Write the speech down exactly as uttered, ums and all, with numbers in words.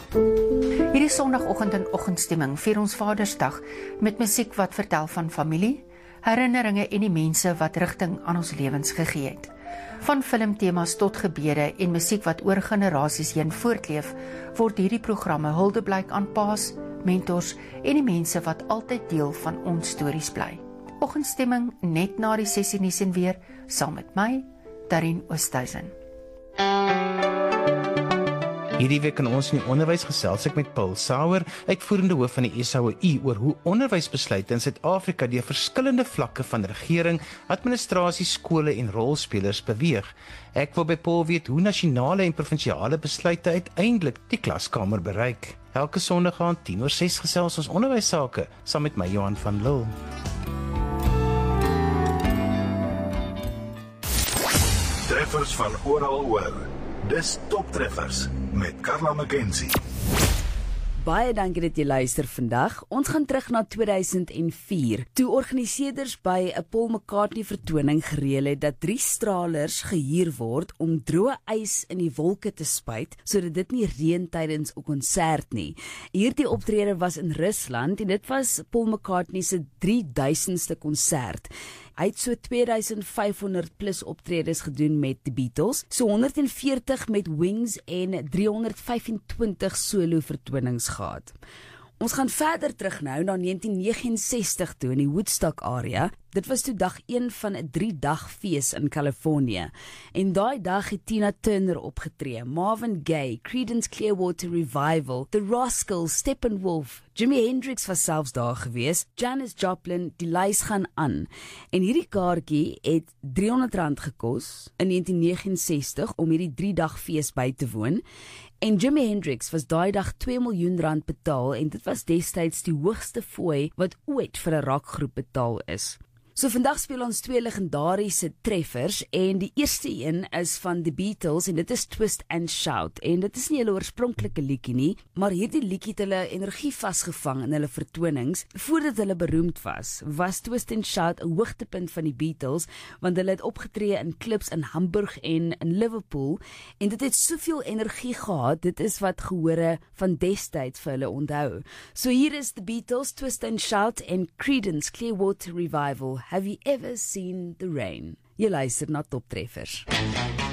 Hierdie Sondagoggend in Oggendstemming vier ons Vadersdag met musiek wat vertel van familie, herinneringe en die mense wat rigting aan ons lewens gegee het. Van filmtemas tot gebede en musiek wat oor generasies heen voortleef, word hierdie programme huldeblyk aan paas, mentors en die mense wat altyd deel van ons stories bly. Oggendstemming net na die sessie nuus en weer, saam met my, Darien Oosthuizen. Hierdie week in ons in die onderwys gesels ek met Paul Sauer, uitvoerende hoof van die S A O I, oor hoe onderwysbesluite in Suid-Afrika deur verskillende vlakke van regering, administrasie, skole en rolspelers beweeg. Ek wil by Paul weet hoe nasionale en provinsiale besluite uiteindelik die klaskamer bereik. Elke Sondag aan tien oor ses gesels ons onderwysake, saam met my Johan van Lille. Treffers van oral oor. Dis Toptreffers met Carla McKenzie. Baie dankie dat jy luister vandag. Ons gaan terug na twee duisend vier, toe organiseerders by 'n Paul McCartney vertoning gereël het dat drie stralers gehuur word om droë ys in die wolke te spuit, sodat dit nie reën tydens 'n konsert nie. Hierdie optrede was in Rusland en dit was Paul McCartney se drie duisendste konsert. Hy het so twee duisend vyf honderd plus optredes gedoen met die Beatles, so honderd en veertig met Wings en driehonderd vyfentwintig solo vertonings gehad. Ons gaan verder terug nou na negentien vyf ses toe in die Woodstock area. Dit was toe dag een van 'n drie dag fees in Kalifornië. En daai dag het Tina Turner opgetree, Marvin Gaye, Creedence Clearwater Revival, The Rascals, Steppenwolf, Jimi Hendrix was selfs daar gewees, Janis Joplin, die lys gaan aan. En hierdie kaartjie het driehonderd rand gekos in negentien vyf ses om hierdie drie dag fees by te woon. En Jimi Hendrix was daai dag twee miljoen rand betaal en dit was destyds die hoogste fooi wat ooit vir 'n rockgroep betaal is. So vandag speel ons twee legendariese treffers en die eerste een is van The Beatles en dit is Twist and Shout en dit is nie hulle oorspronklike liedjie nie, maar hierdie liedjie het hulle energie vasgevang in hulle vertonings. Voordat hulle beroemd was, was Twist and Shout 'n hoogtepunt van die Beatles want hulle het opgetree in klubs in Hamburg en in Liverpool en dit het soveel energie gehad, dit is wat gehore van destyds vir hulle onthou. So hier is The Beatles, Twist and Shout en Creedence Clearwater Revival. Have you ever seen the rain? Jy luister na Toptreffers.